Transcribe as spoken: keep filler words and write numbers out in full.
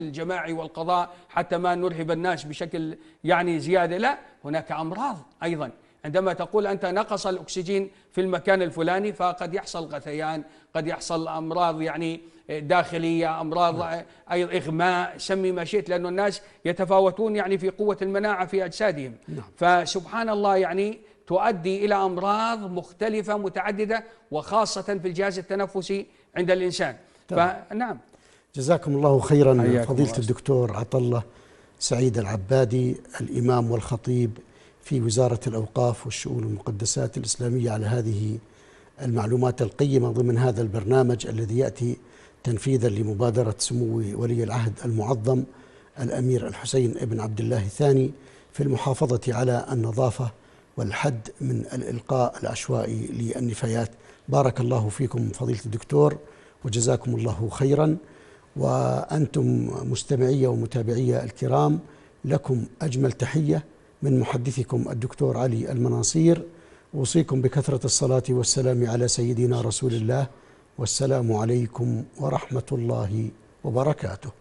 الجماعي والقضاء حتى ما نرهب الناس بشكل يعني زيادة. لا، هناك أمراض أيضا. عندما تقول أنت نقص الأكسجين في المكان الفلاني فقد يحصل غثيان، قد يحصل أمراض يعني داخلية، أمراض أي إغماء، سمي ما شئت، لأن الناس يتفاوتون يعني في قوة المناعة في أجسادهم. فسبحان الله يعني تؤدي إلى أمراض مختلفة متعددة، وخاصة في الجهاز التنفسي عند الإنسان. فنعم، جزاكم الله خيرا فضيلة الدكتور عطلة سعيد العبادي، الإمام والخطيب في وزارة الأوقاف والشؤون المقدسات الإسلامية، على هذه المعلومات القيمة ضمن هذا البرنامج الذي يأتي تنفيذا لمبادرة سمو ولي العهد المعظم الأمير الحسين ابن عبد الله الثاني في المحافظة على النظافة والحد من الإلقاء العشوائي للنفايات. بارك الله فيكم فضيلة الدكتور وجزاكم الله خيرا. وأنتم مستمعي ومتابعي الكرام، لكم أجمل تحية من محدثكم الدكتور علي المناصير. أوصيكم بكثرة الصلاة والسلام على سيدنا رسول الله، والسلام عليكم ورحمة الله وبركاته.